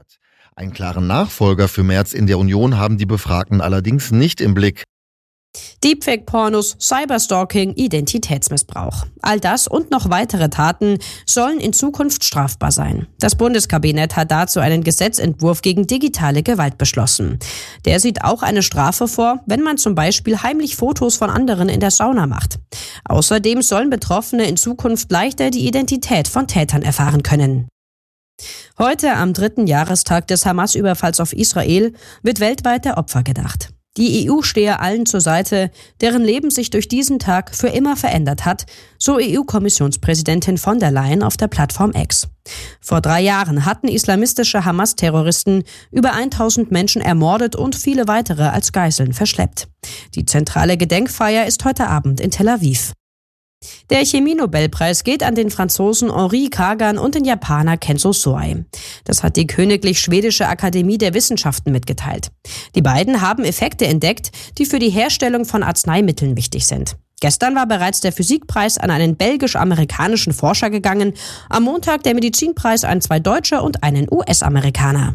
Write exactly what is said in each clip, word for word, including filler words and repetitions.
hat. Einen klaren Nachfolger für Merz in der Union haben die Befragten allerdings nicht im Blick. Deepfake-Pornos, Cyberstalking, Identitätsmissbrauch. All das und noch weitere Taten sollen in Zukunft strafbar sein. Das Bundeskabinett hat dazu einen Gesetzentwurf gegen digitale Gewalt beschlossen. Der sieht auch eine Strafe vor, wenn man zum Beispiel heimlich Fotos von anderen in der Sauna macht. Außerdem sollen Betroffene in Zukunft leichter die Identität von Tätern erfahren können. Heute, am dritten Jahrestag des Hamas-Überfalls auf Israel, wird weltweit der Opfer gedacht. Die E U stehe allen zur Seite, deren Leben sich durch diesen Tag für immer verändert hat, so E U-Kommissionspräsidentin von der Leyen auf der Plattform X. Vor drei Jahren hatten islamistische Hamas-Terroristen über tausend Menschen ermordet und viele weitere als Geiseln verschleppt. Die zentrale Gedenkfeier ist heute Abend in Tel Aviv. Der Chemie-Nobelpreis geht an den Franzosen Henri Kagan und den Japaner Kenzo Soei. Das hat die Königlich Schwedische Akademie der Wissenschaften mitgeteilt. Die beiden haben Effekte entdeckt, die für die Herstellung von Arzneimitteln wichtig sind. Gestern war bereits der Physikpreis an einen belgisch-amerikanischen Forscher gegangen, am Montag der Medizinpreis an zwei Deutsche und einen U S-Amerikaner.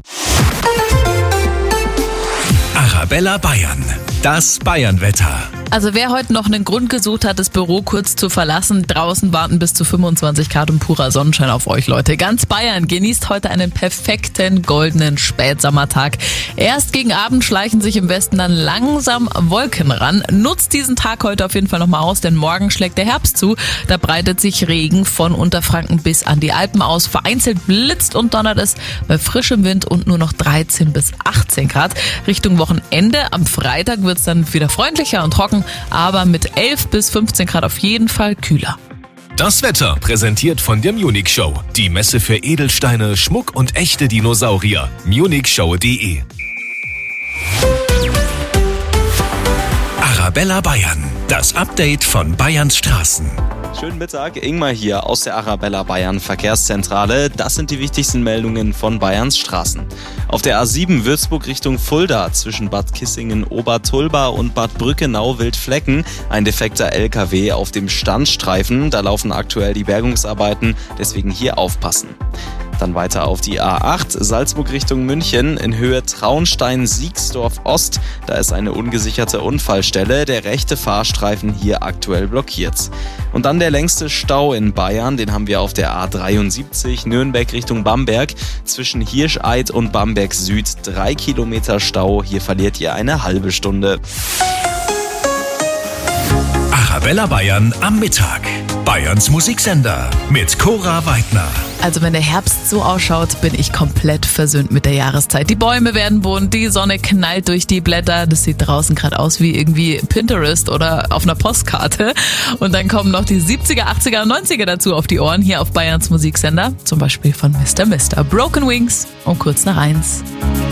Arabella Bayern, das Bayern-Wetter. Also wer heute noch einen Grund gesucht hat, das Büro kurz zu verlassen, draußen warten bis zu fünfundzwanzig Grad und purer Sonnenschein auf euch, Leute. Ganz Bayern genießt heute einen perfekten goldenen Spätsommertag. Erst gegen Abend schleichen sich im Westen dann langsam Wolken ran. Nutzt diesen Tag heute auf jeden Fall nochmal aus, denn morgen schlägt der Herbst zu. Da breitet sich Regen von Unterfranken bis an die Alpen aus. Vereinzelt blitzt und donnert es bei frischem Wind und nur noch dreizehn bis achtzehn Grad. Richtung Wochenende am Freitag wird es dann wieder freundlicher und trocken, aber mit elf bis fünfzehn Grad auf jeden Fall kühler. Das Wetter präsentiert von der Munich Show. Die Messe für Edelsteine, Schmuck und echte Dinosaurier. munich show punkt de. Arabella Bayern. Das Update von Bayerns Straßen. Schönen Mittag, Ingmar hier aus der Arabella Bayern Verkehrszentrale. Das sind die wichtigsten Meldungen von Bayerns Straßen. Auf der A sieben Würzburg Richtung Fulda zwischen Bad Kissingen-Obertulba und Bad Brückenau-Wildflecken ein defekter L K W auf dem Standstreifen. Da laufen aktuell die Bergungsarbeiten, deswegen hier aufpassen. Dann weiter auf die A acht, Salzburg Richtung München, in Höhe Traunstein-Siegsdorf-Ost. Da ist eine ungesicherte Unfallstelle, der rechte Fahrstreifen hier aktuell blockiert. Und dann der längste Stau in Bayern, den haben wir auf der A dreiundsiebzig, Nürnberg Richtung Bamberg. Zwischen Hirscheid und Bamberg Süd drei Kilometer Stau, hier verliert ihr eine halbe Stunde. Arabella Bayern am Mittag. Bayerns Musiksender mit Cora Weidner. Also wenn der Herbst so ausschaut, bin ich komplett versöhnt mit der Jahreszeit. Die Bäume werden bunt, die Sonne knallt durch die Blätter. Das sieht draußen gerade aus wie irgendwie Pinterest oder auf einer Postkarte. Und dann kommen noch die siebziger, achtziger und neunziger dazu auf die Ohren hier auf Bayerns Musiksender. Zum Beispiel von Mister Mister Broken Wings um kurz nach eins.